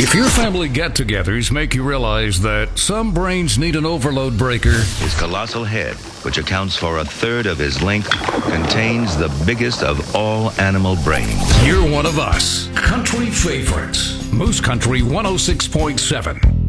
If your family get-togethers make you realize that some brains need an overload breaker, His colossal head, which accounts for a third of his length, contains the biggest of all animal brains. you're one of us. Country favorites. Moose Country 106.7.